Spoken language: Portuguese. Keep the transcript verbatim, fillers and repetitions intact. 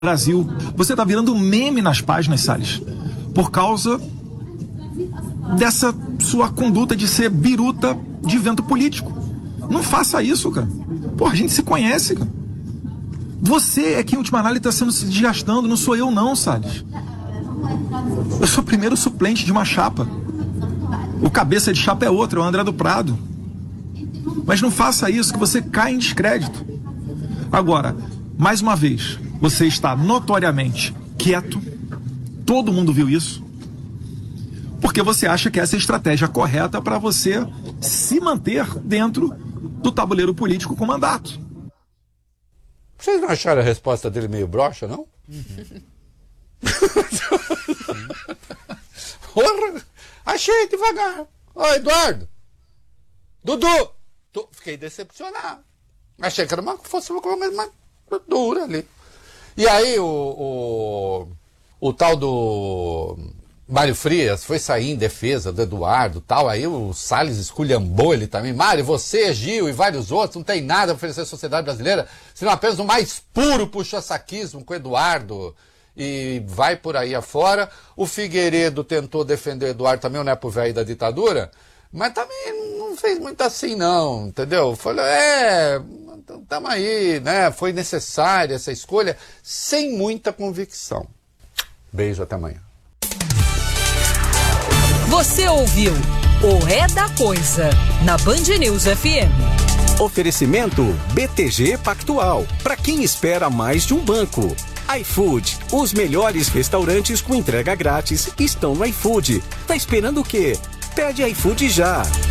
Brasil. Você tá virando meme nas páginas, Salles, por causa dessa sua conduta de ser biruta de vento político. Não faça isso, cara. Pô, a gente se conhece, cara. Você é que, em última análise, está sendo se desgastando, não sou eu não, Salles. Eu sou o primeiro suplente de uma chapa. O cabeça de chapa é outro, é o André do Prado. Mas não faça isso, que você cai em descrédito. Agora, mais uma vez, você está notoriamente quieto, todo mundo viu isso, porque você acha que essa é a estratégia correta para você se manter dentro do tabuleiro político com mandato. Vocês não acharam a resposta dele meio broxa, não? Uhum. Porra, achei devagar. Ô, Eduardo, Dudu, Tô, fiquei decepcionado. Achei que era uma, fosse uma coisa mais dura ali. E aí o, o, o tal do Mário Frias foi sair em defesa do Eduardo e tal, aí o Salles esculhambou ele também. Mário, você, Gil e vários outros, não tem nada a oferecer à sociedade brasileira, senão apenas o mais puro puxa-saquismo com o Eduardo. E vai por aí afora. O Figueiredo tentou defender o Eduardo também, o nepo velho da ditadura, mas também não fez muito assim não, entendeu? Falou, é, tamo aí, né? Foi necessária essa escolha, sem muita convicção. Beijo, até amanhã. Você ouviu o É da Coisa, na Band News F M. Oferecimento B T G Pactual, para quem espera mais de um banco. iFood, os melhores restaurantes com entrega grátis estão no iFood. Tá esperando o quê? Pede iFood já.